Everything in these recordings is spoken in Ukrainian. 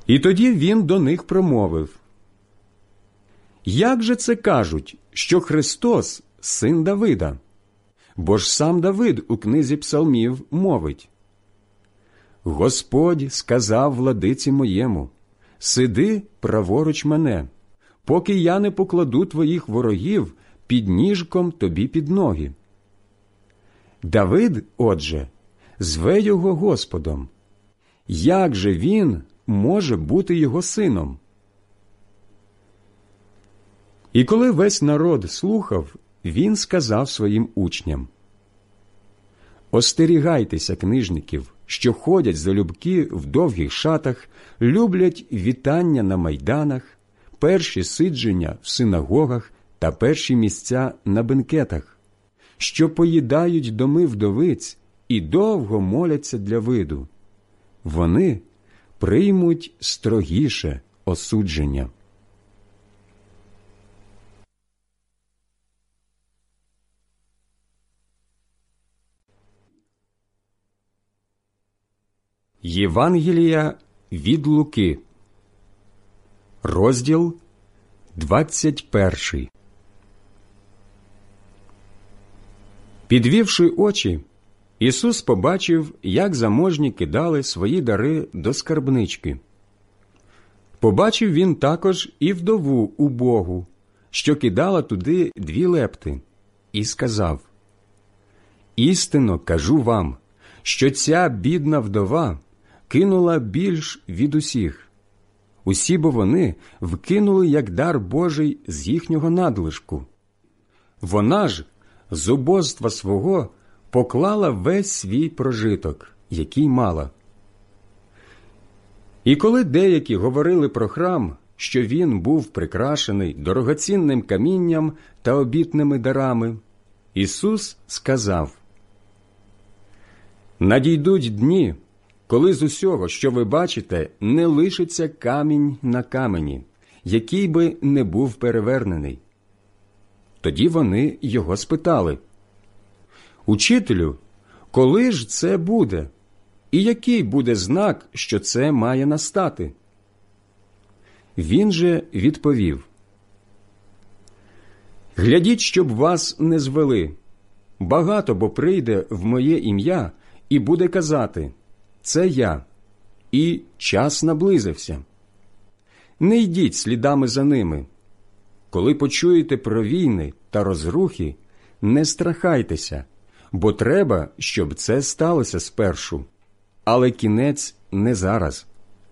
І тоді він до них промовив: «Як же це кажуть, що Христос – син Давида? Бо ж сам Давид у книзі псалмів мовить: Господь сказав владиці моєму: сиди праворуч мене, поки я не покладу твоїх ворогів під ніжком тобі під ноги. Давид, отже, зве його Господом. Як же він може бути його сином?» І коли весь народ слухав, він сказав своїм учням: «Остерігайтеся книжників, що ходять залюбки в довгих шатах, люблять вітання на майданах, перші сидження в синагогах та перші місця на бенкетах, що поїдають доми вдовиць і довго моляться для виду. Вони приймуть строгіше осудження». Євангелія від Луки, розділ 21. Підвівши очі, Ісус побачив, як заможні кидали свої дари до скарбнички. Побачив він також і вдову убогу, що кидала туди 2 лепти, і сказав: «Істинно кажу вам, що ця бідна вдова кинула більш від усіх. Усі бо вони вкинули як дар Божий з їхнього надлишку. Вона ж з убоства свого поклала весь свій прожиток, який мала». І коли деякі говорили про храм, що він був прикрашений дорогоцінним камінням та обітними дарами, Ісус сказав: «Надійдуть дні, коли з усього, що ви бачите, не лишиться камінь на камені, який би не був перевернений». Тоді вони його спитали: «Учителю, коли ж це буде? І який буде знак, що це має настати?» Він же відповів: «Глядіть, щоб вас не звели. Багато бо прийде в моє ім'я і буде казати: це я, і час наблизився. Не йдіть слідами за ними. Коли почуєте про війни та розрухи, не страхайтеся, бо треба, щоб це сталося спершу, але кінець не зараз».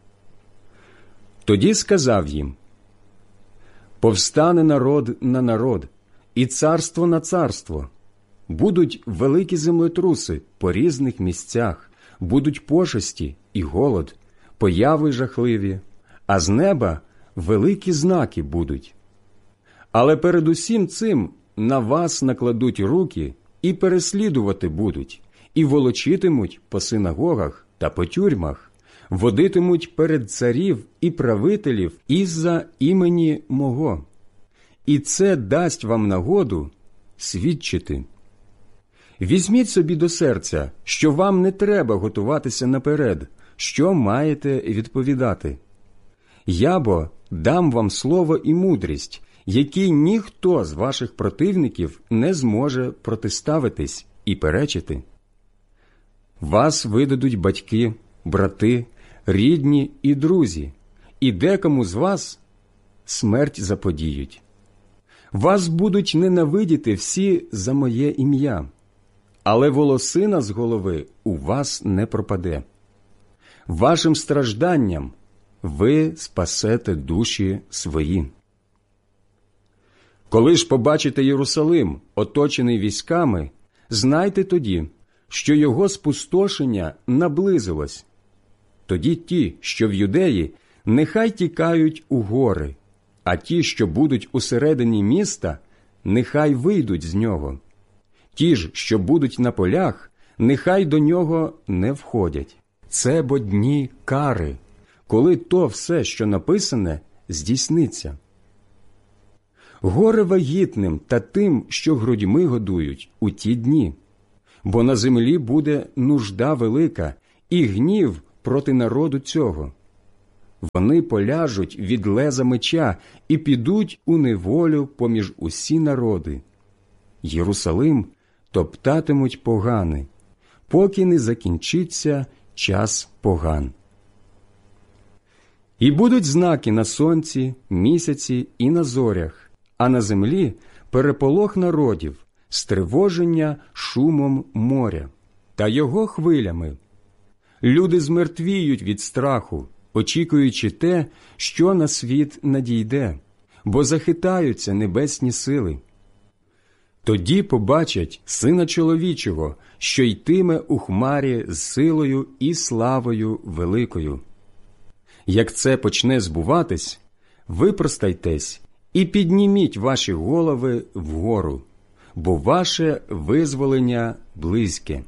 Тоді сказав їм: «Повстане народ на народ, і царство на царство. Будуть великі землетруси по різних місцях, будуть пошесті і голод, появи жахливі, а з неба великі знаки будуть. Але перед усім цим на вас накладуть руки і переслідувати будуть, і волочитимуть по синагогах та по тюрмах, водитимуть перед царів і правителів із-за імені мого. І це дасть вам нагоду свідчити. Візьміть собі до серця, що вам не треба готуватися наперед, що маєте відповідати. Я бо дам вам слово і мудрість, якій ніхто з ваших противників не зможе протиставитись і перечити. Вас видадуть батьки, брати, рідні і друзі, і декому з вас смерть заподіють. Вас будуть ненавидіти всі за моє ім'я, але волосина з голови у вас не пропаде. Вашим стражданням ви спасете душі свої. Коли ж побачите Єрусалим, оточений військами, знайте тоді, що його спустошення наблизилось. Тоді ті, що в Юдеї, нехай тікають у гори, а ті, що будуть усередині міста, нехай вийдуть з нього. Ті ж, що будуть на полях, нехай до нього не входять. Це бо дні кари, коли то все, що написане, здійсниться. Горе вагітним та тим, що грудьми годують у ті дні, бо на землі буде нужда велика і гнів проти народу цього. вони поляжуть від леза меча і підуть у неволю поміж усі народи. Єрусалим топтатимуть погани, поки не закінчиться час поган. І будуть знаки на сонці, місяці і на зорях, а на землі переполох народів, стривоження шумом моря та його хвилями. Люди змертвіють від страху, очікуючи те, що на світ надійде, бо захитаються небесні сили. Тоді побачать Сина Чоловічого, що йтиме у хмарі з силою і славою великою. Як це почне збуватись, випростайтесь і підніміть ваші голови вгору, бо ваше визволення близьке.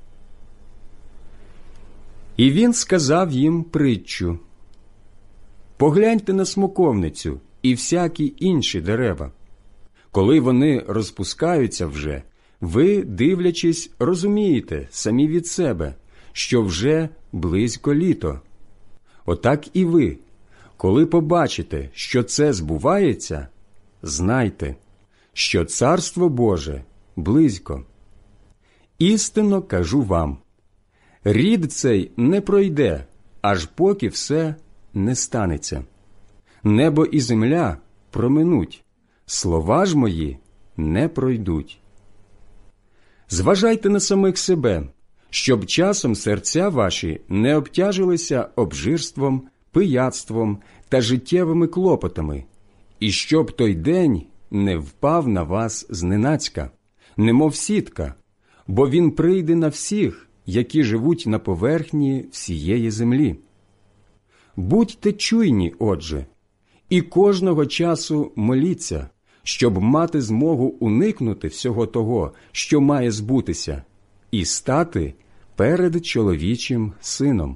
І він сказав їм притчу: «Погляньте на смоковницю і всякі інші дерева. Коли вони розпускаються вже, ви, дивлячись, розумієте самі від себе, що вже близько літо. Отак і ви, коли побачите, що це збувається, знайте, що Царство Боже близько. Істинно кажу вам, рід цей не пройде, аж поки все не станеться. Небо і земля проминуть, слова ж мої не пройдуть. Зважайте на самих себе, щоб часом серця ваші не обтяжилися обжирством, пияцтвом та життєвими клопотами, і щоб той день не впав на вас зненацька, немов сітка, бо він прийде на всіх, які живуть на поверхні всієї землі. Будьте чуйні, отже, і кожного часу моліться, щоб мати змогу уникнути всього того, що має збутися, і стати перед чоловічим сином».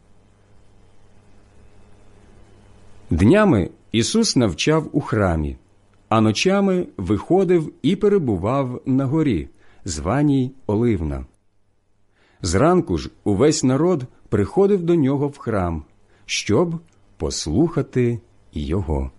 Днями Ісус навчав у храмі, а ночами виходив і перебував на горі, званій Оливна. Зранку ж увесь народ приходив до нього в храм, щоб послухати його.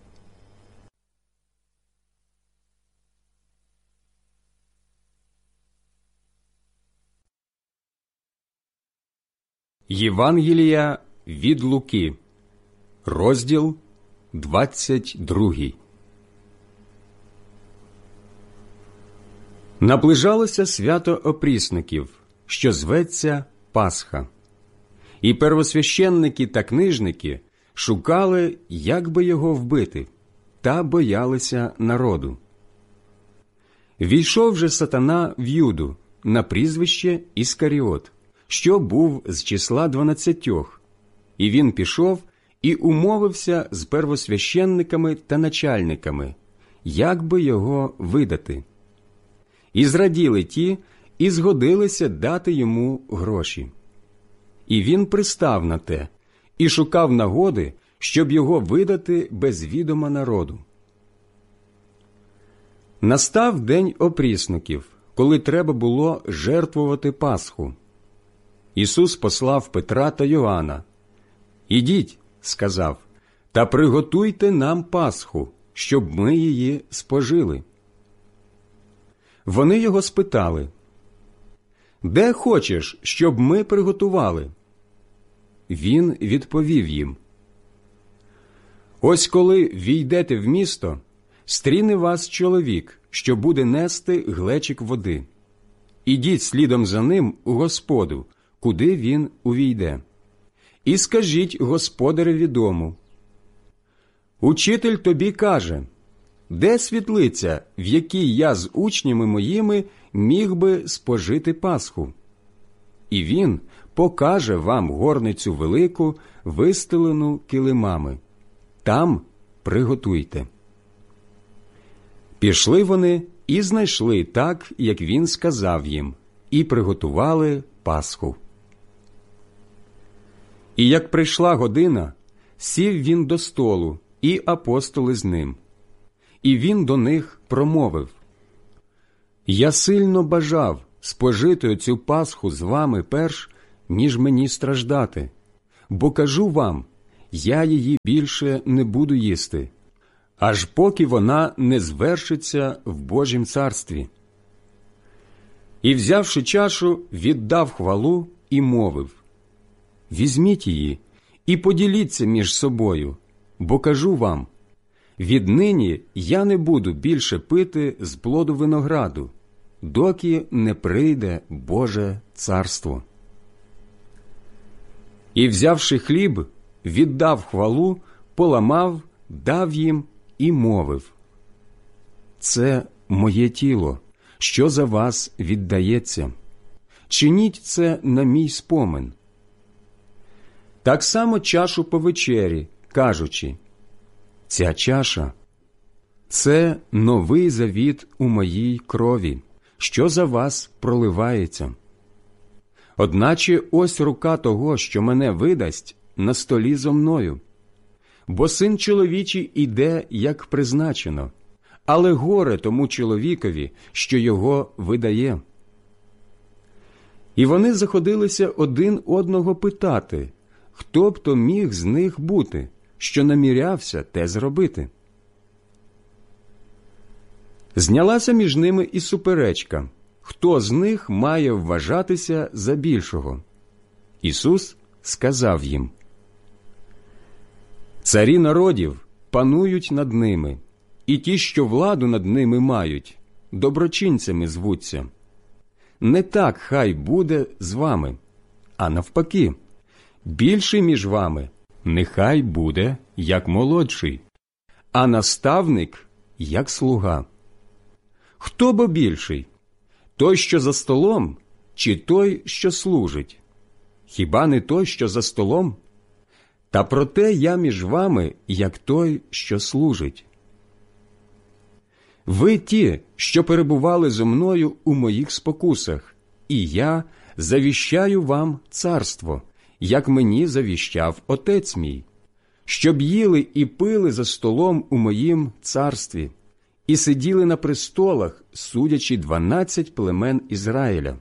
Євангелія від Луки, розділ 22. Наближалося свято опрісників, що зветься Пасха. І первосвященники та книжники шукали, як би його вбити, та боялися народу. Війшов же сатана в Юду на прізвище Іскаріот, що був з числа 12, і він пішов і умовився з первосвященниками та начальниками, як би його видати. І зраділи ті, і згодилися дати йому гроші. І він пристав на те, і шукав нагоди, щоб його видати без відома народу. Настав день опрісників, коли треба було жертвувати Пасху. Ісус послав Петра та Йоанна. «Ідіть, – сказав, – та приготуйте нам Пасху, щоб ми її спожили». Вони його спитали: «Де хочеш, щоб ми приготували?» Він відповів їм: «Ось коли війдете в місто, стріне вас чоловік, що буде нести глечик води. Ідіть слідом за ним у господу, куди він увійде. І скажіть господареві дому: Учитель тобі каже, де світлиця, в якій я з учнями моїми міг би спожити Пасху? І він покаже вам горницю велику, вистелену килимами. Там приготуйте». Пішли вони і знайшли так, як він сказав їм, і приготували Пасху. І як прийшла година, сів він до столу, і апостоли з ним. І він до них промовив: «Я сильно бажав спожити оцю Пасху з вами перш, ніж мені страждати. Бо кажу вам, я її більше не буду їсти, аж поки вона не звершиться в Божім царстві. І, взявши чашу, віддав хвалу і мовив: візьміть її і поділіться між собою, бо кажу вам, віднині я не буду більше пити з плоду винограду, доки не прийде Боже царство. І, взявши хліб, віддав хвалу, поламав, дав їм і мовив: це моє тіло, що за вас віддається. Чиніть це на мій спомин. Так само чашу по вечері, кажучи: ця чаша – це новий завіт у моїй крові, що за вас проливається. Одначе ось рука того, що мене видасть, на столі зо мною. Бо Син чоловічий іде, як призначено, але горе тому чоловікові, що його видає. І вони заходилися один одного питати, хто б то міг з них бути, що намірявся те зробити. Знялася між ними і суперечка, хто з них має вважатися за більшого. Ісус сказав їм: царі народів панують над ними, і ті, що владу над ними мають, доброчинцями звуться. Не так хай буде з вами, а навпаки, більший між вами нехай буде як молодший, а наставник як слуга. Хто бо більший? Той, що за столом, чи той, що служить? Хіба не той, що за столом? Та проте я між вами, як той, що служить. Ви ті, що перебували зо мною у моїх спокусах, і я завіщаю вам царство, як мені завіщав Отець мій, щоб їли і пили за столом у моїм царстві, і сиділи на престолах, судячи 12 племен Ізраїля.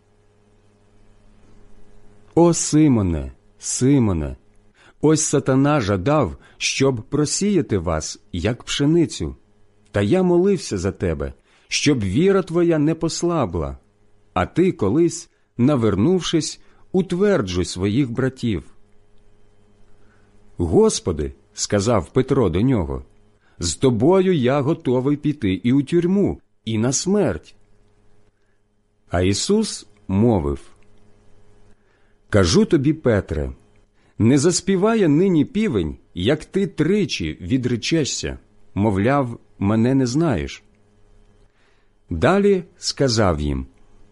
О Симоне, Симоне, ось сатана жадав, щоб просіяти вас, як пшеницю. Та я молився за тебе, щоб віра твоя не послабла, а ти колись, навернувшись, утверджуй своїх братів. Господи, сказав Петро до нього, з тобою я готовий піти і у тюрму, і на смерть. А Ісус мовив: кажу тобі, Петре, не заспіває нині півень, як ти тричі відречешся, мовляв, мене не знаєш. Далі сказав їм: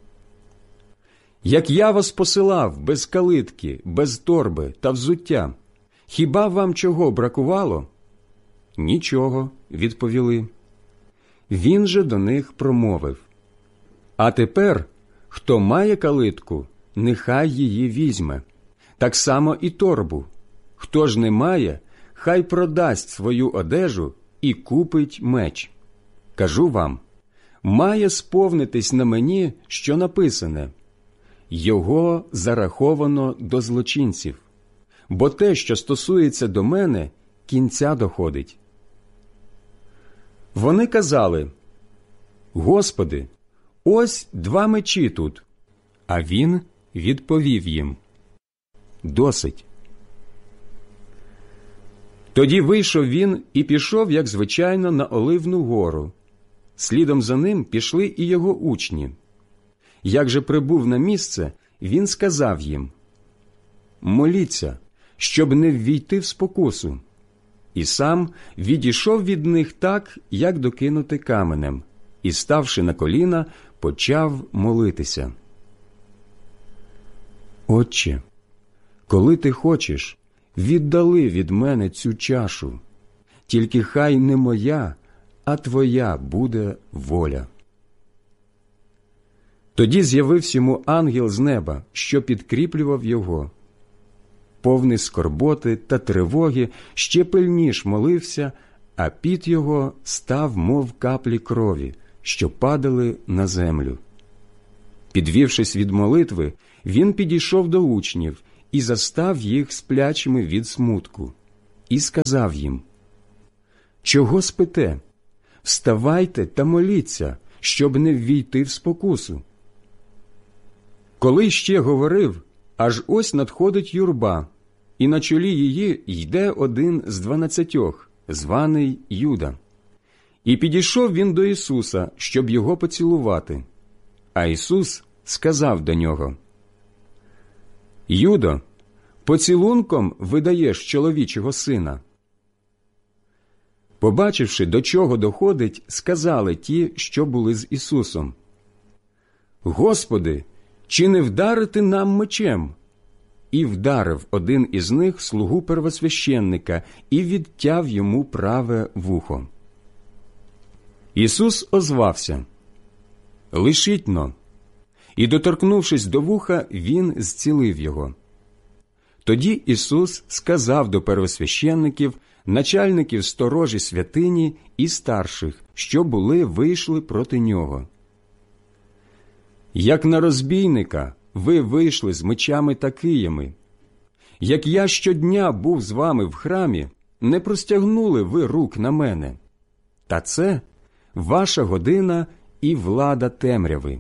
як я вас посилав без калитки, без торби та взуття, хіба вам чого бракувало? Нічого, відповіли. Він же до них промовив: а тепер, хто має калитку, нехай її візьме, так само і торбу. Хто ж не має, хай продасть свою одежу і купить меч. Кажу вам, має сповнитись на мені, що написане: його зараховано до злочинців, бо те, що стосується до мене, кінця доходить. Вони казали: Господи, ось 2 мечі тут. А він відповів їм: досить. Тоді вийшов він і пішов, як звичайно, на Оливну гору. Слідом за ним пішли і його учні. Як же прибув на місце, він сказав їм: моліться, щоб не ввійти в спокусу. І сам відійшов від них так, як докинути каменем, і, ставши на коліна, почав молитися: Отче, коли ти хочеш, віддали від мене цю чашу, тільки хай не моя, а твоя буде воля. Тоді з'явився йому ангел з неба, що підкріплював його. Повний скорботи та тривоги, ще пильніш молився, а піт його став, мов каплі крові, що падали на землю. Підвівшись від молитви, він підійшов до учнів і застав їх сплячими від смутку. і сказав їм: «Чого спите? Вставайте та моліться, щоб не ввійти в спокусу». Коли ще говорив, аж ось надходить юрба, і на чолі її йде один з 12, званий Юда. І підійшов він до Ісуса, щоб його поцілувати. А Ісус сказав до нього: «Юдо, поцілунком видаєш чоловічого сина?» Побачивши, до чого доходить, сказали ті, що були з Ісусом: «Господи, чи не вдарити нам мечем?» І вдарив один із них слугу первосвященника і відтяв йому праве вухо. Ісус озвався: «Лишіть-но!» І, доторкнувшись до вуха, він зцілив його. Тоді Ісус сказав до первосвященників, начальників сторожі святині і старших, що вийшли проти нього: «Як на розбійника ви вийшли з мечами та киями. Як я щодня був з вами в храмі, не простягнули ви рук на мене. Та це ваша година і влада темряви».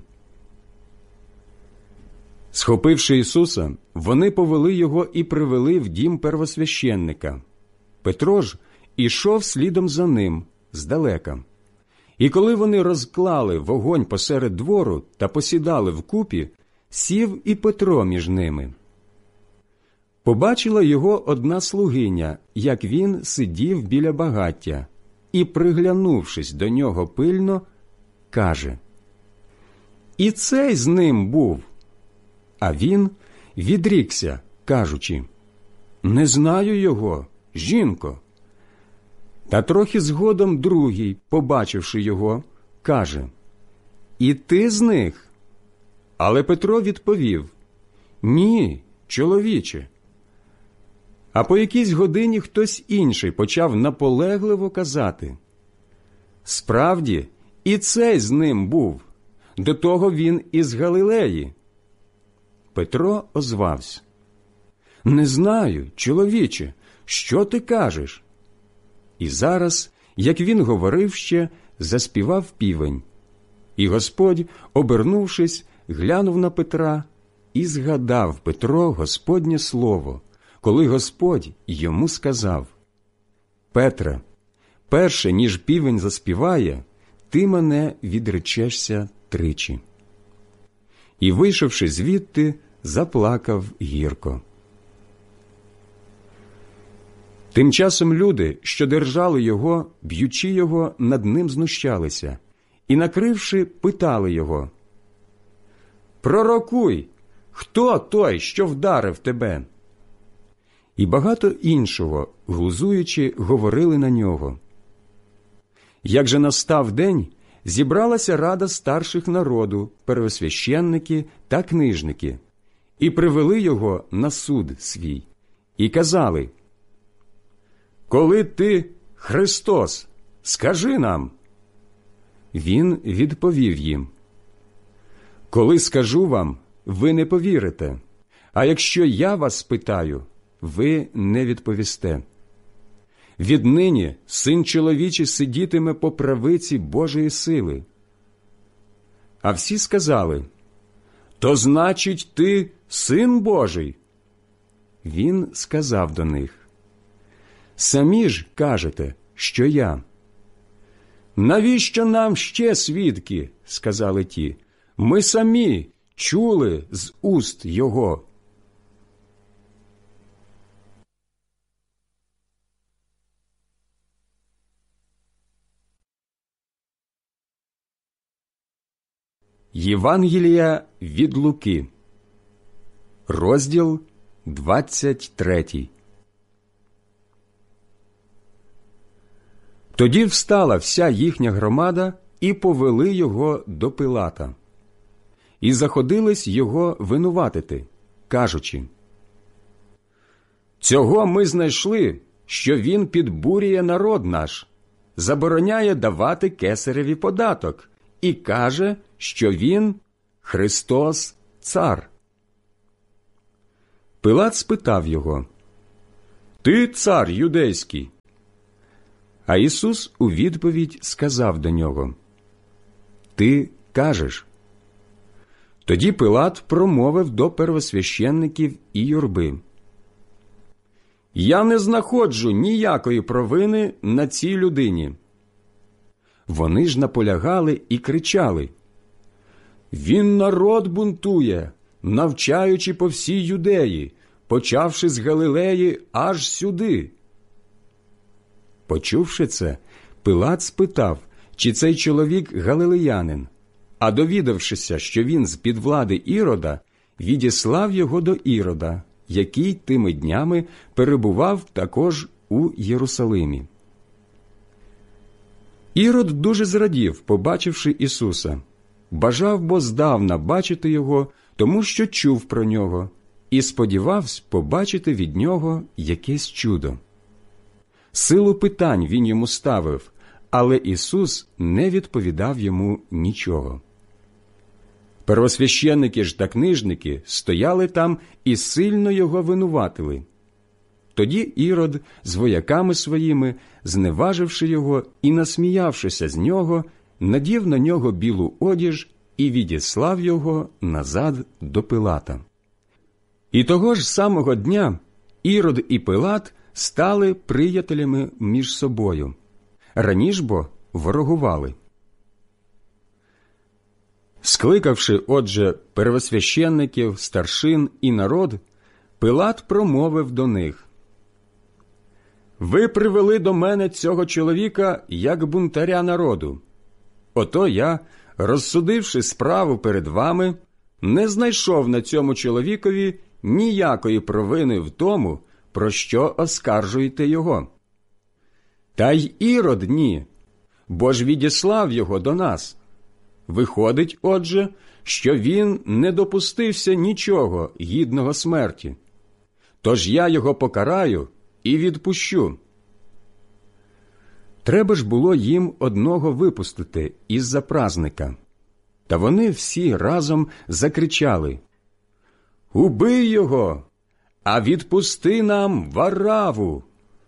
Схопивши Ісуса, вони повели його і привели в дім первосвященника. Петро ж ішов слідом за ним здалека. І коли вони розклали вогонь посеред двору та посідали вкупі, сів і Петро між ними. Побачила його одна слугиня, як він сидів біля багаття, і, приглянувшись до нього пильно, каже: «І цей з ним був». А він відрікся, кажучи: «Не знаю його, жінко». Та трохи згодом другий, побачивши його, каже: «І ти з них?» Але Петро відповів: «Ні, чоловіче». А по якійсь годині хтось інший почав наполегливо казати: «Справді, і цей з ним був, до того він із Галилеї». Петро озвався: «Не знаю, чоловіче, що ти кажеш?» І зараз, як він говорив ще, заспівав півень. І Господь, обернувшись, глянув на Петра, і згадав Петро Господнє слово, коли Господь йому сказав: «Петре, перше, ніж півень заспіває, ти мене відречешся тричі». І, вийшовши звідти, заплакав гірко. Тим часом люди, що держали його, б'ючи його, над ним знущалися, і, накривши, питали його: «Пророкуй, хто той, що вдарив тебе?» І багато іншого, глузуючи, говорили на нього. Як же настав день, зібралася рада старших народу, первосвященники та книжники, і привели його на суд свій, і казали: «Коли ти Христос, скажи нам». Він відповів їм: «Коли скажу вам, ви не повірите, а якщо я вас спитаю, ви не відповісте. Віднині Син чоловічий сидітиме по правиці Божої сили». А всі сказали: «То значить, ти Син Божий?» Він сказав до них: «Самі ж кажете, що я». «Навіщо нам ще свідки?» – сказали ті. «Ми самі чули з уст його». Євангелія від Луки, розділ 23. Тоді встала вся їхня громада і повели його до Пилата. І заходились його винуватити, кажучи: «Цього ми знайшли, що він підбурює народ наш, забороняє давати кесареві податок і каже, що він Христос цар». Пилат спитав його: «Ти цар юдейський». А Ісус у відповідь сказав до нього: «Ти кажеш». Тоді Пилат промовив до первосвященників і юрби: «Я не знаходжу ніякої провини на цій людині». Вони ж наполягали і кричали: «Він народ бунтує, навчаючи по всій Юдеї, почавши з Галилеї аж сюди». Почувши це, Пилат спитав, чи цей чоловік галилеянин, а довідавшися, що він з-під влади Ірода, відіслав його до Ірода, який тими днями перебував також у Єрусалимі. Ірод дуже зрадів, побачивши Ісуса. Бажав бо здавна бачити його, тому що чув про нього, і сподівався побачити від нього якесь чудо. Силу питань він йому ставив, але Ісус не відповідав йому нічого. Первосвященники ж та книжники стояли там і сильно його винуватили. Тоді Ірод з вояками своїми, зневаживши його і насміявшися з нього, надів на нього білу одіж і відіслав його назад до Пилата. І того ж самого дня Ірод і Пилат стали приятелями між собою. Раніше бо ворогували. Скликавши, отже, первосвященників, старшин і народ, Пилат промовив до них: «Ви привели до мене цього чоловіка як бунтаря народу. Ото я, розсудивши справу перед вами, не знайшов на цьому чоловікові ніякої провини в тому, про що оскаржуєте його. Та й Ірод ні, бо ж відіслав його до нас. Виходить, отже, що він не допустився нічого гідного смерті. Тож я його покараю і відпущу». Треба ж було їм одного випустити із-за празника. Та вони всі разом закричали: «Убий його, а відпусти нам Вараву!»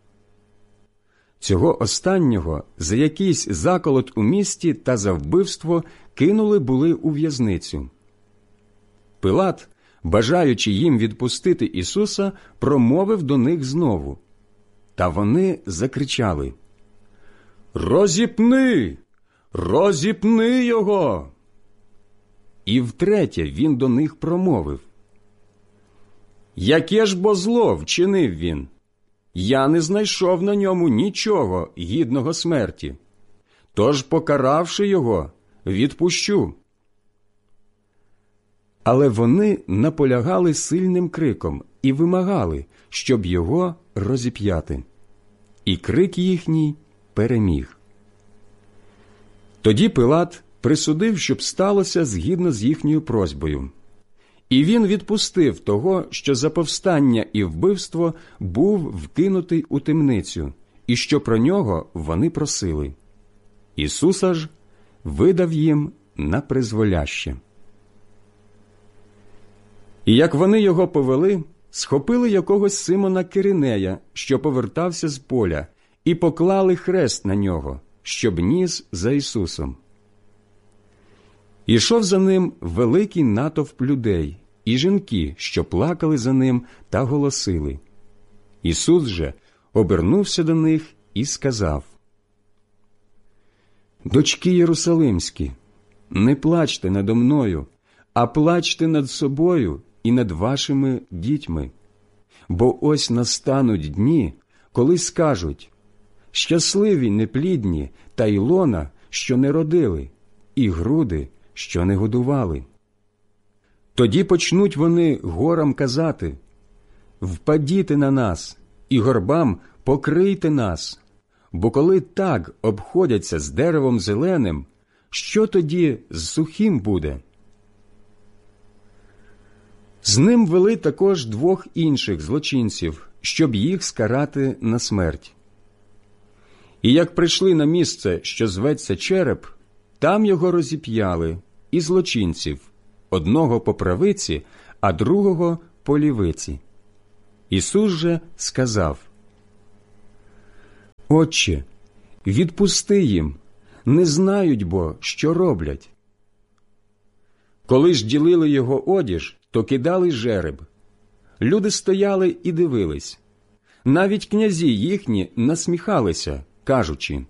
Цього останнього за якийсь заколот у місті та за вбивство кинули були у в'язницю. Пилат, бажаючи їм відпустити Ісуса, промовив до них знову. Та вони закричали: «Розіпни! Розіпни його!» І втретє він до них промовив: «Яке ж бо зло вчинив він? Я не знайшов на ньому нічого гідного смерті. Тож, покаравши його, відпущу». Але вони наполягали сильним криком і вимагали, щоб його розіп'яти. І крик їхній переміг. Тоді Пилат присудив, щоб сталося згідно з їхньою просьбою. І він відпустив того, що за повстання і вбивство був вкинутий у темницю, і що про нього вони просили. Ісуса ж видав їм на призволяще. І як вони його повели, схопили якогось Симона Киринея, що повертався з поля, і поклали хрест на нього, щоб ніс за Ісусом. Ішов за ним великий натовп людей, і жінки, що плакали за ним та голосили. Ісус же обернувся до них і сказав: «Дочки Єрусалимські, не плачте надо мною, а плачте над собою і над вашими дітьми. Бо ось настануть дні, коли скажуть: щасливі неплідні та й лона, що не родили, і груди, що не годували. Тоді почнуть вони горам казати: впадіте на нас, і горбам покрийте нас. Бо коли так обходяться з деревом зеленим, що тоді з сухим буде?» З ним вели також двох інших злочинців, щоб їх скарати на смерть. І як прийшли на місце, що зветься Череп, там його розіп'яли, і злочинців, одного по правиці, а другого по лівиці. Ісус же сказав: Отче, відпусти їм, не знають бо, що роблять. Коли ж ділили його одіж, то кидали жереб. Люди стояли і дивились. Навіть князі їхні насміхалися, кажучи: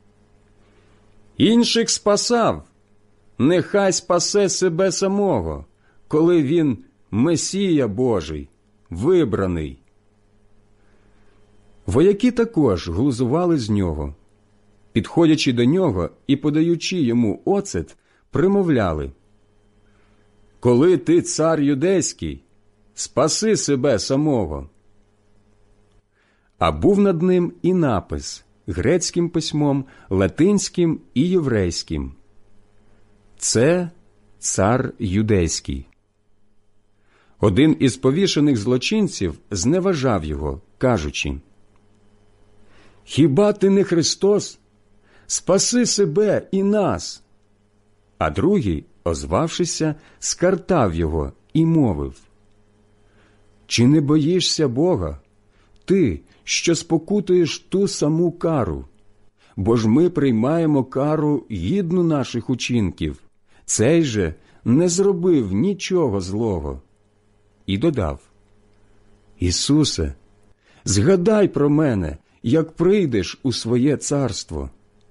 «Інших спасав, нехай спасе себе самого, коли він Месія Божий, вибраний». Вояки також глузували з нього. Підходячи до нього і подаючи йому оцет, примовляли: «Коли ти цар юдейський, спаси себе самого». А був над ним і напис грецьким письмом, латинським і єврейським: «Це цар юдейський». Один із повішених злочинців зневажав його, кажучи: «Хіба ти не Христос? Спаси себе і нас». А другий, озвавшися, скартав його і мовив: «Чи не боїшся Бога, ти, що спокутуєш ту саму кару? Бо ж ми приймаємо кару гідну наших учинків. Цей же не зробив нічого злого». І додав: «Ісусе, згадай про мене, як прийдеш у своє царство».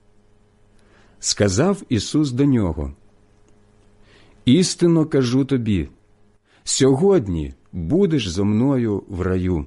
Сказав Ісус до нього: «Істинно кажу тобі, сьогодні будеш зо мною в раю».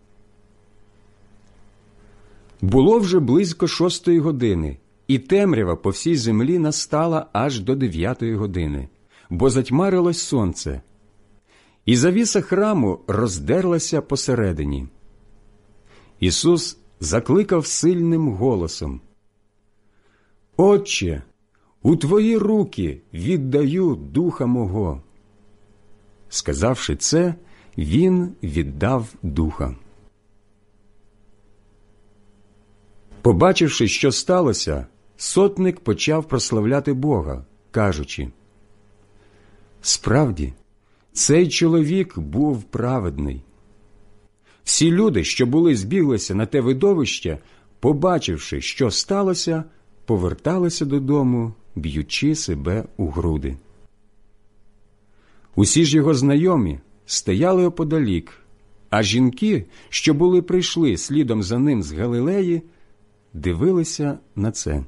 Було вже близько 6-ї години, і темрява по всій землі настала аж до 9-ї години, бо затьмарилось сонце. І завіса храму роздерлася посередині. Ісус закликав сильним голосом: «Отче, у Твої руки віддаю духа мого». Сказавши це, Він віддав духа. Побачивши, що сталося, сотник почав прославляти Бога, кажучи: «Справді, цей чоловік був праведний». Всі люди, що були збіглися на те видовище, побачивши, що сталося, поверталися додому, б'ючи себе у груди. Усі ж його знайомі стояли оподалік, а жінки, що були прийшли слідом за ним з Галилеї, дивилися на це.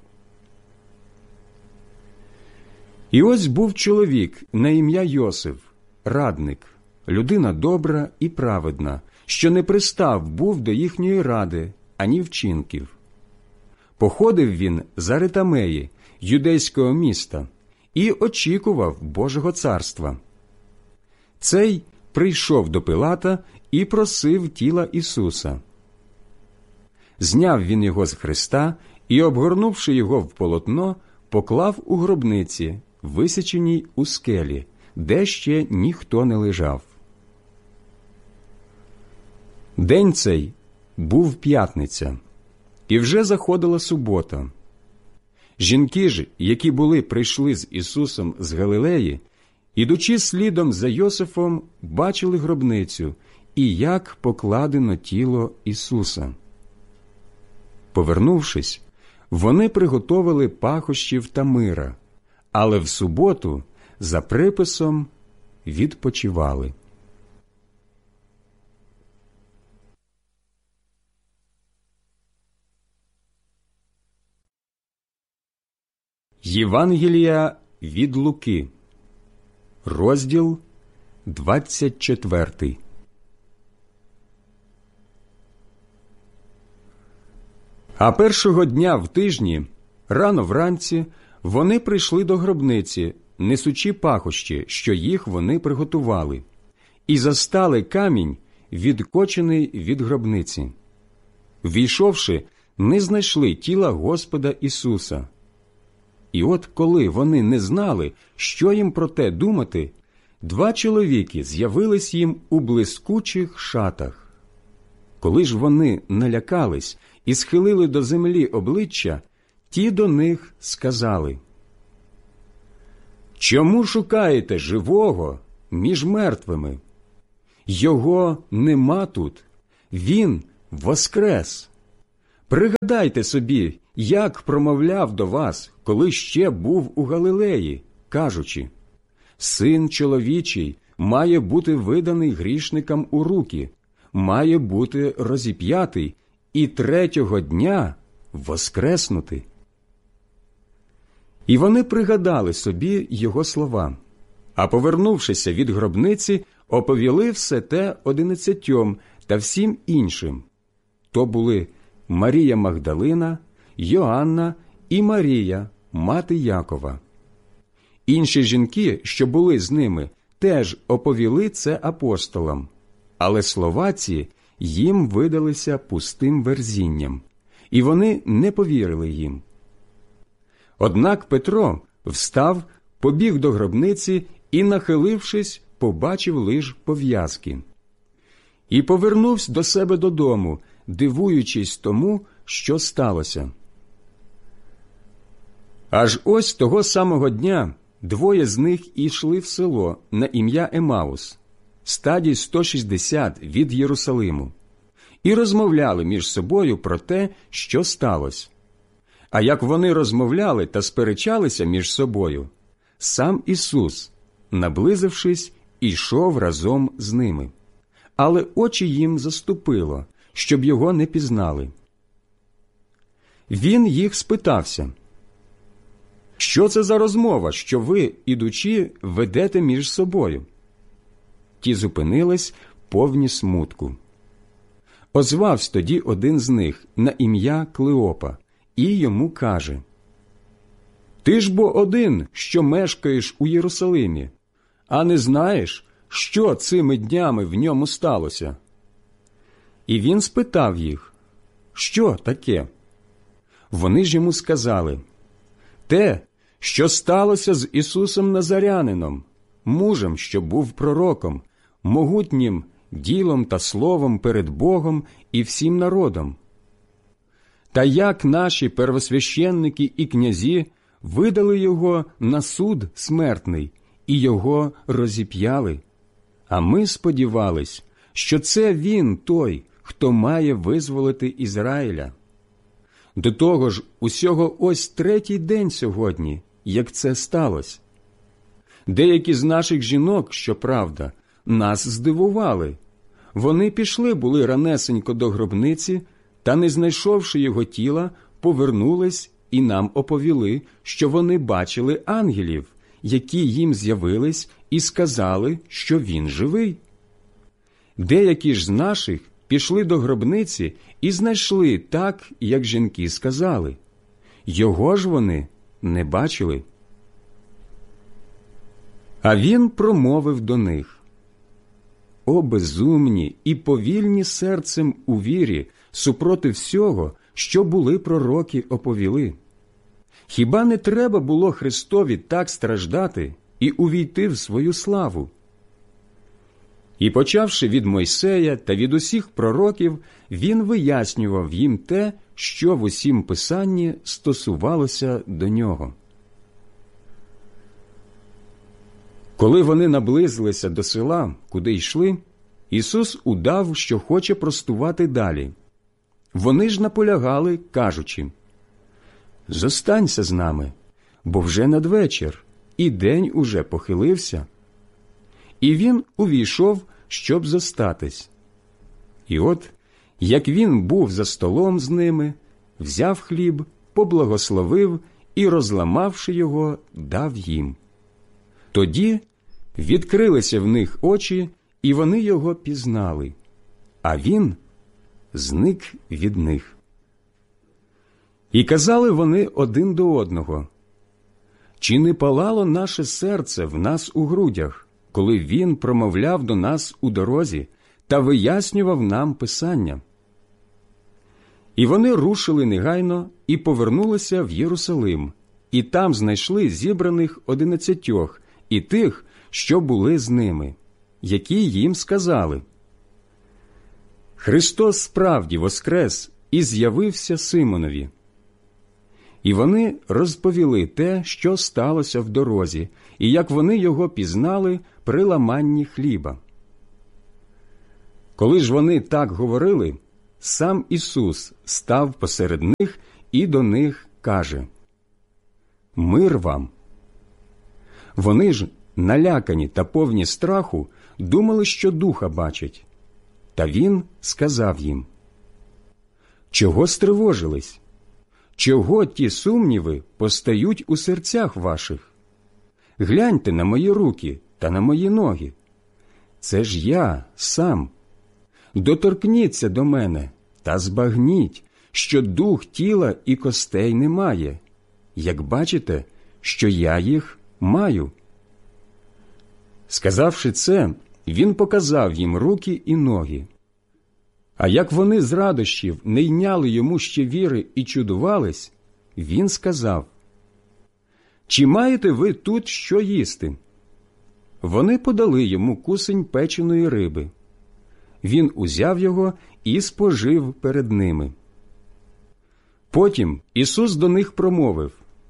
І ось був чоловік на ім'я Йосиф, радник, людина добра і праведна, що не пристав був до їхньої ради, ані вчинків. Походив він з Аритамеї, юдейського міста, і очікував Божого царства. Цей прийшов до Пилата і просив тіла Ісуса. Зняв він його з хреста і, обгорнувши його в полотно, поклав у гробниці, висіченій у скелі, де ще ніхто не лежав. День цей був п'ятниця, і вже заходила субота. Жінки ж, які прийшли з Ісусом з Галилеї, ідучи слідом за Йосифом, бачили гробницю і як покладено тіло Ісуса. Повернувшись, вони приготовили пахощів та мира, але в суботу за приписом відпочивали. Євангелія від Луки, розділ 24. А першого дня в тижні, рано вранці, вони прийшли до гробниці, несучи пахощі, що їх вони приготували, і застали камінь, відкочений від гробниці. Ввійшовши, не знайшли тіла Господа Ісуса. І от коли вони не знали, що їм про те думати, 2 чоловіки з'явились їм у блискучих шатах. Коли ж вони налякались і схилили до землі обличчя, ті до них сказали: «Чому шукаєте живого між мертвими? Його нема тут, він воскрес! Пригадайте собі, як промовляв до вас, коли ще був у Галилеї, кажучи: «Син чоловічий має бути виданий грішникам у руки, має бути розіп'ятий і третього дня воскреснути». І вони пригадали собі його слова, а повернувшися від гробниці, оповіли все те 11 та всім іншим. То були Марія Магдалина, Йоанна і Марія, мати Якова. Інші жінки, що були з ними, теж оповіли це апостолам, але слова ці їм видалися пустим верзінням, і вони не повірили їм. Однак Петро встав, побіг до гробниці і, нахилившись, побачив лиш пов'язки. І повернувся до себе додому, дивуючись тому, що сталося. Аж ось того самого дня двоє з них ішли в село на ім'я Емаус, стадій 160 від Єрусалиму, і розмовляли між собою про те, що сталося. А як вони розмовляли та сперечалися між собою, сам Ісус, наблизившись, ішов разом з ними. Але очі їм заступило, щоб його не пізнали. Він їх спитався: «Що це за розмова, що ви, ідучи, ведете між собою?» Ті зупинились, повні смутку. Озвався тоді один з них на ім'я Клеопа і йому каже: «Ти ж бо один, що мешкаєш у Єрусалимі, а не знаєш, що цими днями в ньому сталося?» І він спитав їх: «Що таке?» Вони ж йому сказали: «Те, що сталося з Ісусом Назарянином, мужем, що був пророком, могутнім ділом та словом перед Богом і всім народом. Та як наші первосвященники і князі видали його на суд смертний і його розіп'яли, а ми сподівались, що це він той, хто має визволити Ізраїля. До того ж, усього ось 3-й день сьогодні, як це сталося. Деякі з наших жінок, щоправда, нас здивували. Вони пішли були ранесенько до гробниці, та, не знайшовши його тіла, повернулись і нам оповіли, що вони бачили ангелів, які їм з'явились і сказали, що він живий. Деякі ж з наших пішли до гробниці і знайшли так, як жінки сказали. Його ж вони не бачили». А він промовив до них: «О безумні і повільні серцем у вірі супроти всього, що були пророки оповіли. Хіба не треба було Христові так страждати і увійти в свою славу?» І, почавши від Мойсея та від усіх пророків, він вияснював їм те, що в усім Писанні стосувалося до нього. Коли вони наблизилися до села, куди йшли, Ісус удав, що хоче простувати далі. Вони ж наполягали, кажучи: «Зостанься з нами, бо вже надвечір, і день уже похилився». І він увійшов, щоб зостатись. І от, як він був за столом з ними, взяв хліб, поблагословив і, розламавши його, дав їм. Тоді відкрилися в них очі, і вони його пізнали, а він зник від них. І казали вони один до одного: «Чи не палало наше серце в нас у грудях, коли він промовляв до нас у дорозі та вияснював нам Писання?» І вони рушили негайно і повернулися в Єрусалим, і там знайшли зібраних 11 і тих, що були з ними, які їм сказали: «Христос справді воскрес і з'явився Симонові». І вони розповіли те, що сталося в дорозі, і як вони його пізнали при ламанні хліба. Коли ж вони так говорили, сам Ісус став посеред них і до них каже: «Мир вам!» Вони ж, налякані та повні страху, думали, що духа бачать. Та він сказав їм: «Чого стривожились? Чого ті сумніви постають у серцях ваших? Гляньте на мої руки та на мої ноги. Це ж я сам. Доторкніться до мене та збагніть, що дух тіла і костей немає, як бачите, що я їх маю». Сказавши це, він показав їм руки і ноги. А як вони з радощів не йняли йому ще віри і чудувались, він сказав: «Чи маєте ви тут що їсти?» Вони подали йому кусень печеної риби. Він узяв його і спожив перед ними. Потім Ісус до них промовив: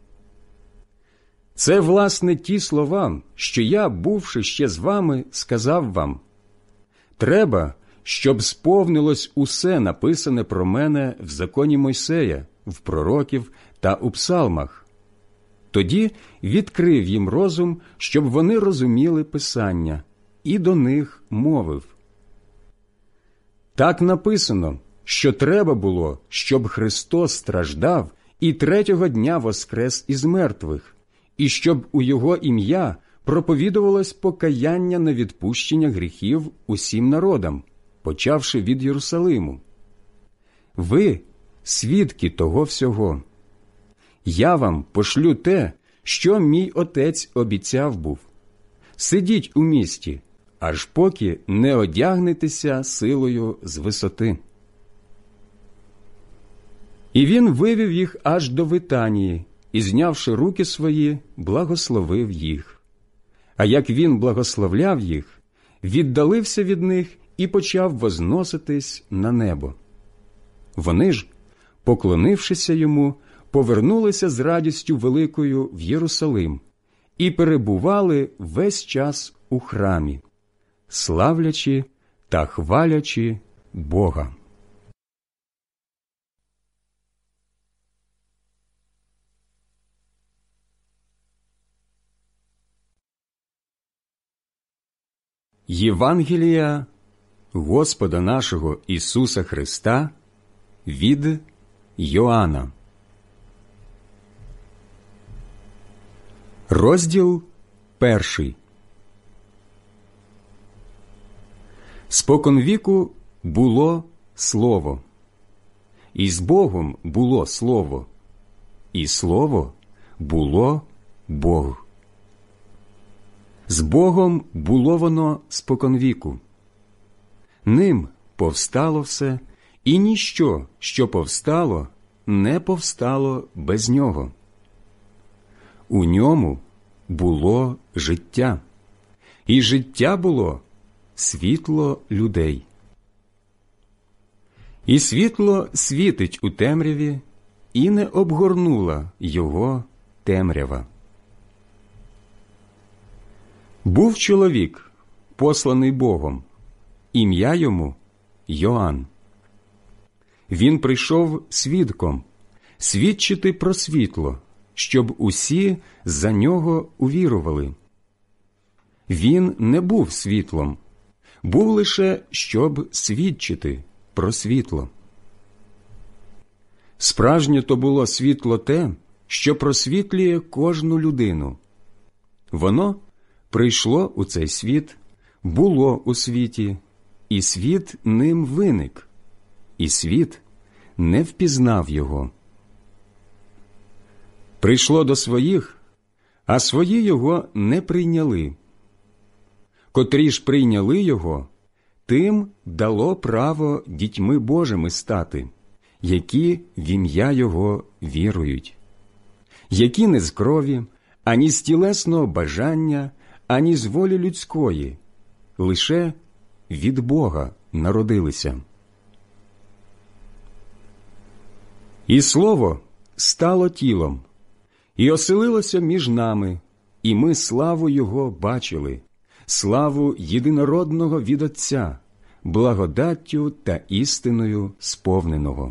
«Це, власне, ті слова, що я, бувши ще з вами, сказав вам. Треба, щоб сповнилось усе написане про мене в законі Мойсея, в пророків та у псалмах». Тоді відкрив їм розум, щоб вони розуміли Писання, і до них мовив: «Так написано, що треба було, щоб Христос страждав і третього дня воскрес із мертвих, і щоб у Його ім'я проповідувалось покаяння на відпущення гріхів усім народам, почавши від Єрусалиму. Ви – свідки того всього. Я вам пошлю те, що мій Отець обіцяв був. Сидіть у місті, аж поки не одягнетеся силою з висоти». І він вивів їх аж до Витанії, і, знявши руки свої, благословив їх. А як він благословляв їх, віддалився від них і почав возноситись на небо. Вони ж, поклонившися йому, повернулися з радістю великою в Єрусалим і перебували весь час у храмі, славлячи та хвалячи Бога. Євангелія Господа нашого Ісуса Христа від Йоанна. Розділ 1. Споконвіку було Слово, і з Богом було Слово, і Слово було Бог. З Богом було воно споконвіку. Ним повстало все, і ніщо, що повстало, не повстало без нього. У ньому було життя, і життя було світло людей. І світло світить у темряві, і не обгорнула його темрява. Був чоловік, посланий Богом, ім'я йому Йоанн. Він прийшов свідком, свідчити про світло, щоб усі за нього увірували. Він не був світлом, був лише, щоб свідчити про світло. Справжнє то було світло те, що просвітлює кожну людину. Воно прийшло у цей світ, було у світі, і світ ним виник, і світ не впізнав його. Прийшло до своїх, а свої його не прийняли. Котрі ж прийняли його, тим дало право дітьми Божими стати, які в ім'я його вірують, які не з крові, ані з тілесного бажання, ані з волі людської, лише від Бога народилися. І Слово стало тілом, і оселилося між нами, і ми славу Його бачили, славу єдинородного від Отця, благодаттю та істиною сповненого.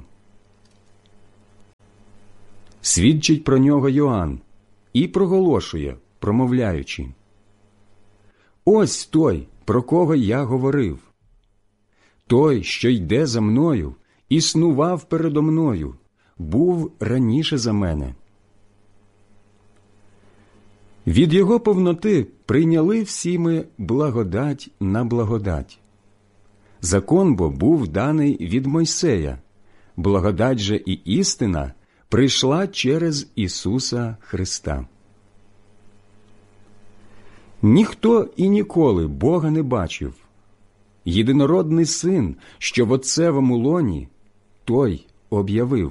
Свідчить про нього Йоанн і проголошує, промовляючи: «Ось той, про кого я говорив. Той, що йде за мною, існував передо мною, був раніше за мене». Від його повноти прийняли всі ми благодать на благодать. Закон бо був даний від Мойсея, благодать же і істина прийшла через Ісуса Христа. Ніхто і ніколи Бога не бачив. Єдинородний Син, що в Отцевому лоні, той об'явив.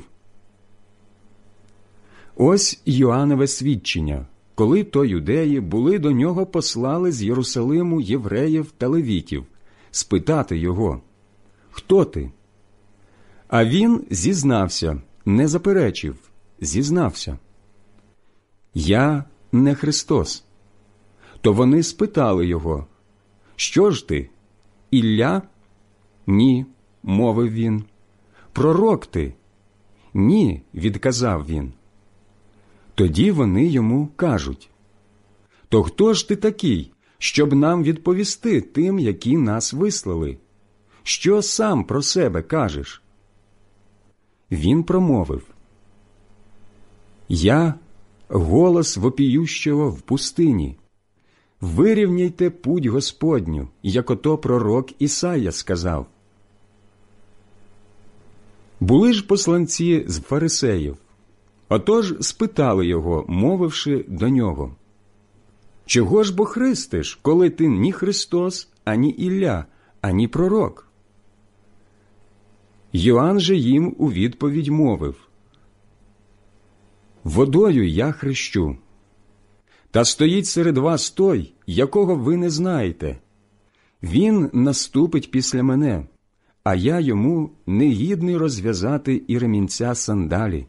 Ось Йоаннове свідчення, коли то юдеї були до нього послали з Єрусалиму євреїв та левітів, спитати його: «Хто ти?» А він зізнався, не заперечив, зізнався: «Я не Христос». То вони спитали його: «Що ж ти, Ілля?» «Ні», – мовив він. «Пророк ти?» «Ні», – відказав він. Тоді вони йому кажуть: «То хто ж ти такий, щоб нам відповісти тим, які нас вислали? Що сам про себе кажеш?» Він промовив: «Я – голос вопіющого в пустині. Вирівняйте путь Господню, як ото пророк Ісая сказав». Були ж посланці з фарисеїв. Отож спитали його, мовивши до нього: «Чого ж бо хрестиш, коли ти ні Христос, ані Ілля, ані пророк?» Йоанн же їм у відповідь мовив: «Водою я хрещу. Та стоїть серед вас той, якого ви не знаєте. Він наступить після мене, а я йому не гідний розв'язати і ремінця сандалі».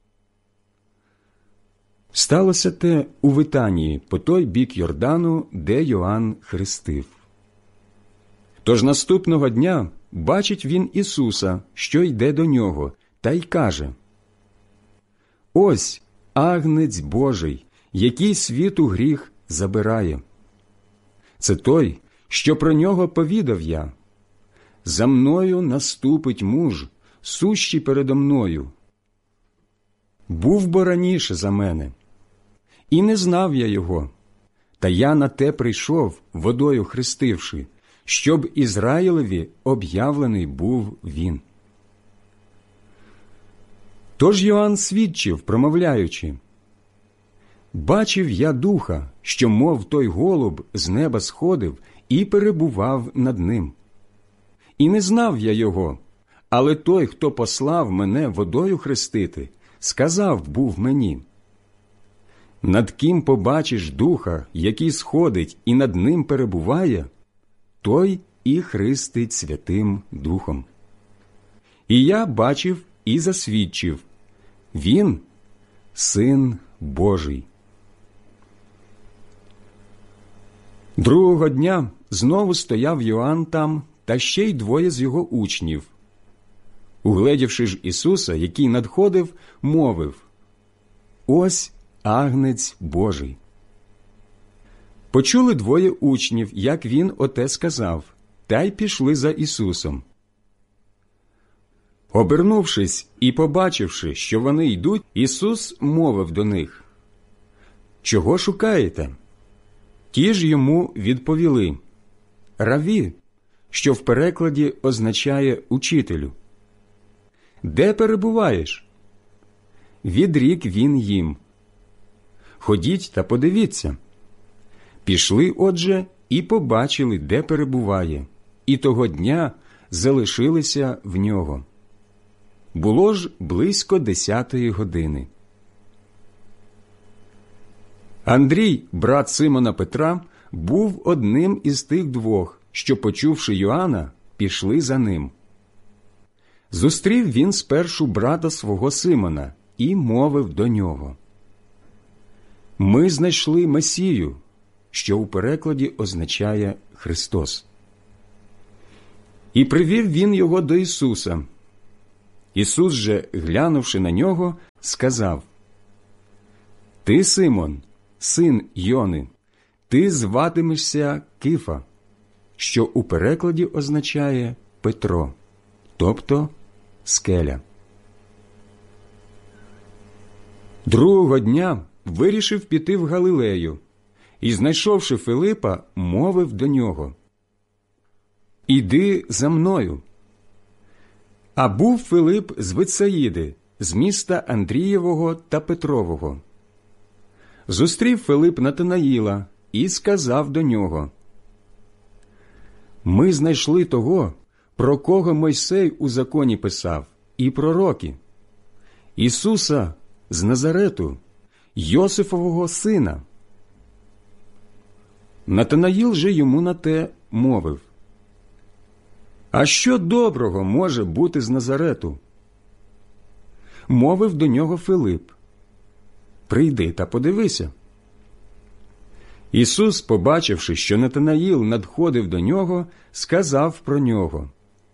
Сталося те у Витанії, по той бік Йордану, де Йоанн хрестив. Тож наступного дня бачить він Ісуса, що йде до нього, та й каже: «Ось Агнець Божий, який світу гріх забирає. Це той, що про нього повідав я. За мною наступить муж, сущий передо мною. Був бо раніше за мене. І не знав я його, та я на те прийшов, водою хрестивши, щоб Ізраїлеві об'явлений був він». Тож Йоанн свідчив, промовляючи: «Бачив я Духа, що, мов той голуб, з неба сходив і перебував над ним. І не знав я його, але той, хто послав мене водою хрестити, сказав був мені: над ким побачиш Духа, який сходить і над ним перебуває, той і хрестить Святим Духом. І я бачив і засвідчив: він – Син Божий». Другого дня знову стояв Йоанн там, та ще й двоє з його учнів. Угледівши ж Ісуса, який надходив, мовив: «Ось Агнець Божий». Почули двоє учнів, як він оте сказав, та й пішли за Ісусом. Обернувшись і побачивши, що вони йдуть, Ісус мовив до них: «Чого шукаєте?» Ті ж йому відповіли: «Раві», що в перекладі означає «учителю». «Де перебуваєш?» Відрік він їм: «Ходіть та подивіться». Пішли, отже, і побачили, де перебуває, і того дня залишилися в нього. Було ж близько 10-ї години. Андрій, брат Симона Петра, був одним із тих двох, що, почувши Йоанна, пішли за ним. Зустрів він спершу брата свого Симона і мовив до нього: «Ми знайшли Месію», що у перекладі означає «Христос». І привів він його до Ісуса. Ісус же, глянувши на нього, сказав: «Ти, Симон, син Йони, ти зватимешся Кифа», що у перекладі означає Петро, тобто скеля. Другого дня вирішив піти в Галилею, і, знайшовши Филипа, мовив до нього: «Іди за мною». А був Филип з Витсаїди, з міста Андрієвого та Петрового. Зустрів Филип Натанаїла і сказав до нього: «Ми знайшли того, про кого Мойсей у законі писав, і пророки, Ісуса з Назарету, Йосифового сина». Натанаїл же йому на те мовив: «А що доброго може бути з Назарету?» Мовив до нього Филип: «Прийди та подивися». Ісус, побачивши, що Натанаїл надходив до нього, сказав про нього: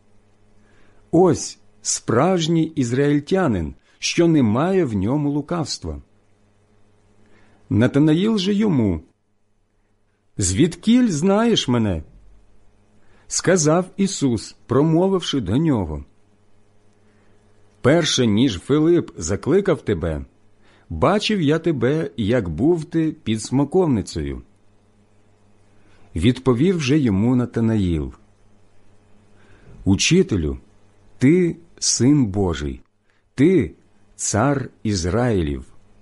«Ось справжній ізраїльтянин, що немає в ньому лукавства». Натанаїл же йому: «Звідкіль знаєш мене?» Сказав Ісус, промовивши до нього: «Перше, ніж Филип закликав тебе, бачив я тебе, як був ти під смоковницею». Відповів же йому Натанаїл: «Учителю, ти син Божий, ти цар Ізраїлів».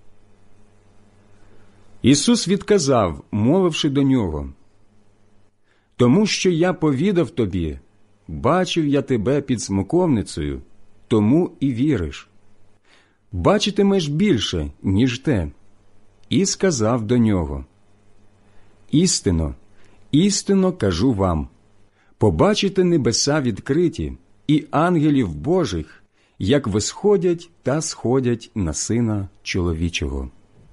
Ісус відказав, мовивши до нього: «Тому що я повідав тобі, бачив я тебе під смоковницею, тому і віриш. Бачитимеш більше, ніж те». І сказав до нього: «Істинно, істинно кажу вам, побачите небеса відкриті і ангелів Божих, як висходять та сходять на Сина Чоловічого».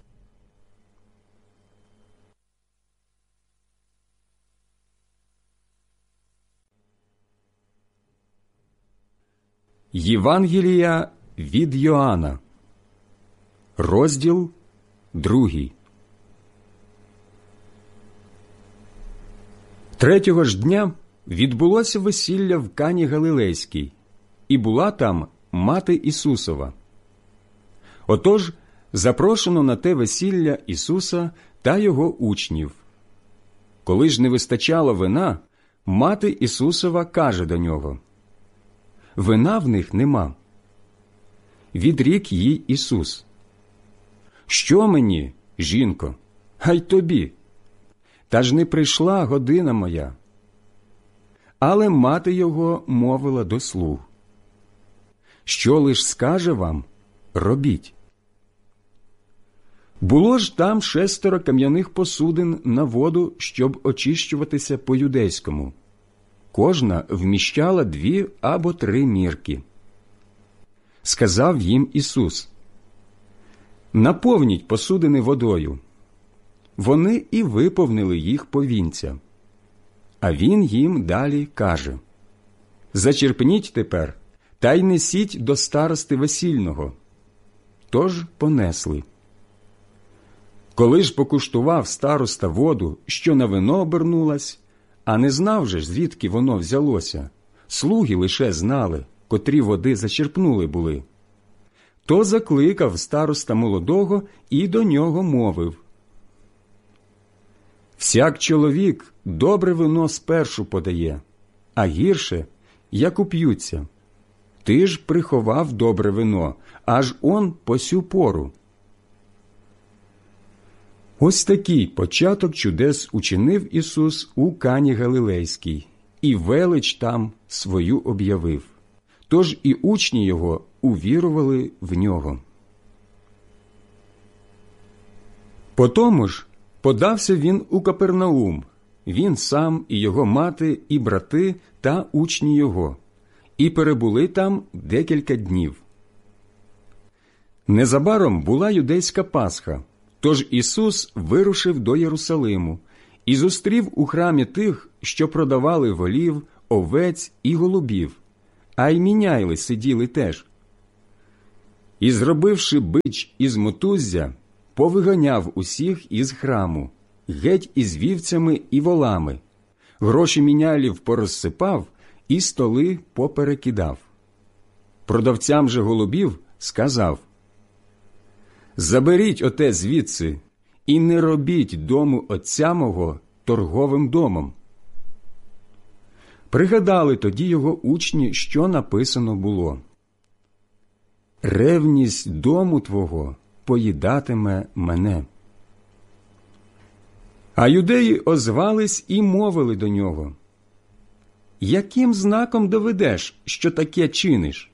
Євангелія від Йоанна, розділ 2. Третього ж дня відбулося весілля в Кані Галилейській, і була там мати Ісусова. Отож, запрошено на те весілля Ісуса та його учнів. Коли ж не вистачало вина, мати Ісусова каже до нього: «Вина в них нема». Відрік їй Ісус: «Що мені, жінко, а й тобі? Та ж не прийшла година моя». Але мати його мовила до слуг: «Що лиш скаже вам, робіть». Було ж там 6 кам'яних посудин на воду, щоб очищуватися по-юдейському. Кожна вміщала 2 або 3 мірки. Сказав їм Ісус: «Наповніть посудини водою». Вони і виповнили їх повінця. А він їм далі каже: «Зачерпніть тепер, та й несіть до старости весільного». Тож понесли. Коли ж покуштував староста воду, що на вино обернулась, а не знав же, звідки воно взялося, слуги лише знали, котрі води зачерпнули були, то закликав староста молодого і до нього мовив: «Всяк чоловік добре вино спершу подає, а гірше, як уп'ються. Ти ж приховав добре вино, аж он по сю пору». Ось такий початок чудес учинив Ісус у Кані Галилейській, і велич там свою об'явив. Тож і учні Його увірували в Нього. Потому ж подався він у Капернаум, він сам і його мати, і брати, та учні Його, і перебули там декілька днів. Незабаром була юдейська Пасха. Тож Ісус вирушив до Єрусалиму і зустрів у храмі тих, що продавали волів, овець і голубів, а й міняйли сиділи теж. І, зробивши бич із мотуззя, повиганяв усіх із храму, геть із вівцями і волами, гроші міняйлів порозсипав і столи поперекидав. Продавцям же голубів сказав: «Заберіть оте звідси і не робіть дому отця мого торговим домом». Пригадали тоді його учні, що написано було: «Ревність дому твого поїдатиме мене». А юдеї озвались і мовили до нього: «Яким знаком доведеш, що таке чиниш?»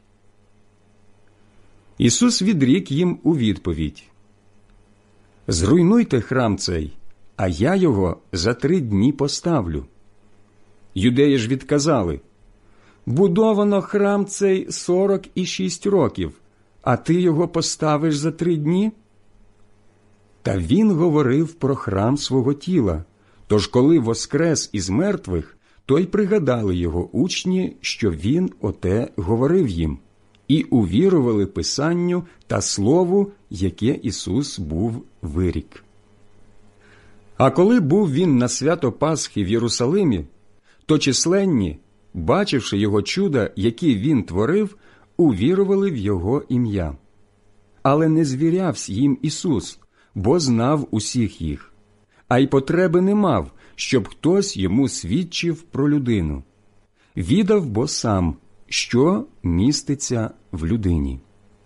Ісус відрік їм у відповідь: «Зруйнуйте храм цей, а я його за 3 дні поставлю». Юдеї ж відказали: «Будовано храм цей 46 років, а ти його поставиш за 3 дні?» Та він говорив про храм свого тіла, тож коли воскрес із мертвих, то й пригадали його учні, що він оте говорив їм, і увірували Писанню та Слову, яке Ісус був вирік. А коли був він на свято Пасхи в Єрусалимі, то численні, бачивши його чуда, які він творив, увірували в його ім'я. Але не звірявсь їм Ісус, бо знав усіх їх, а й потреби не мав, щоб хтось йому свідчив про людину. Відав бо сам, що міститься в людині.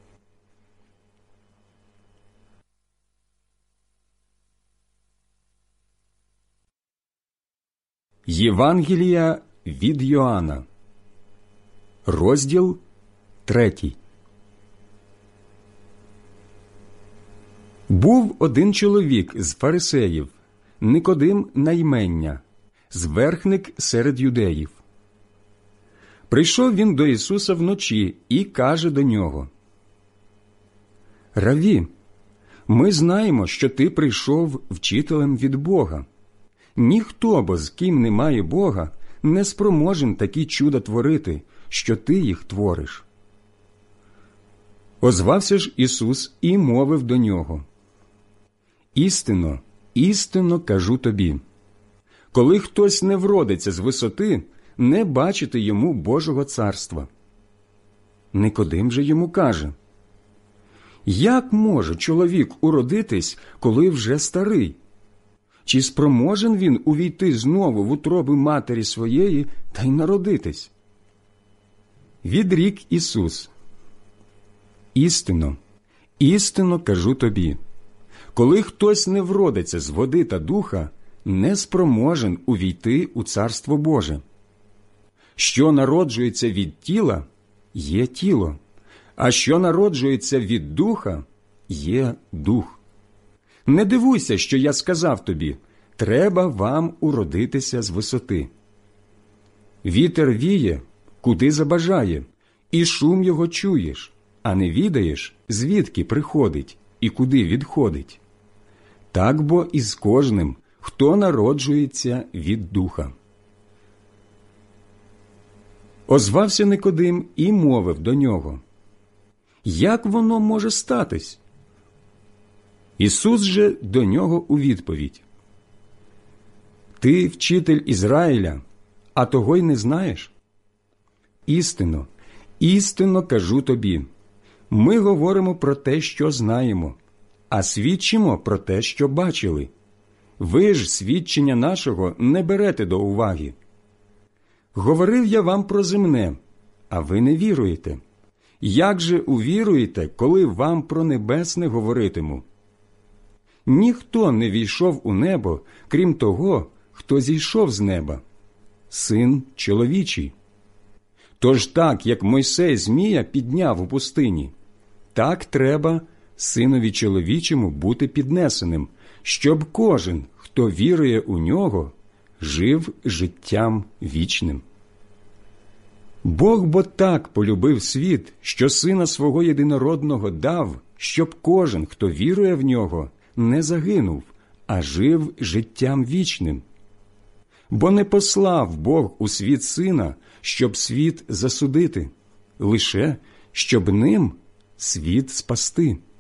Євангелія від Йоанна, розділ 3. Був один чоловік з фарисеїв, Никодим на ймення, зверхник серед юдеїв. Прийшов він до Ісуса вночі і каже до нього: «Раві, ми знаємо, що ти прийшов вчителем від Бога. Ніхто, бо з ким немає Бога, не спроможен такі чуда творити, що ти їх твориш». Озвався ж Ісус і мовив до нього: «Істинно, істинно кажу тобі, коли хтось не вродиться з висоти, не бачити йому Божого царства». Никодим же йому каже: «Як може чоловік уродитись, коли вже старий? Чи спроможен він увійти знову в утроби матері своєї та й народитись?» Відрік Ісус: «Істинно, істинно кажу тобі, коли хтось не вродиться з води та духа, не спроможен увійти у Царство Боже. Що народжується від тіла, є тіло, а що народжується від духа, є дух. Не дивуйся, що я сказав тобі: треба вам уродитися з висоти. Вітер віє, куди забажає, і шум його чуєш, а не відаєш, звідки приходить і куди відходить. Так бо і з кожним, хто народжується від духа». Озвався Никодим і мовив до нього: «Як воно може статись?» Ісус же до нього у відповідь: «Ти вчитель Ізраїля, а того й не знаєш? Істинно, істинно кажу тобі, ми говоримо про те, що знаємо, а свідчимо про те, що бачили. Ви ж свідчення нашого не берете до уваги. Говорив я вам про земне, а ви не віруєте. Як же увіруєте, коли вам про небесне говоритиму? Ніхто не війшов у небо, крім того, хто зійшов з неба – Син чоловічий. Тож так, як Мойсей змія підняв у пустині, так треба Синові чоловічому бути піднесеним, щоб кожен, хто вірує у нього, жив життям вічним. Бог бо так полюбив світ, що Сина Свого єдинородного дав, щоб кожен, хто вірує в нього, не загинув, а жив життям вічним. Бо не послав Бог у світ Сина, щоб світ засудити, лише щоб ним світ спасти.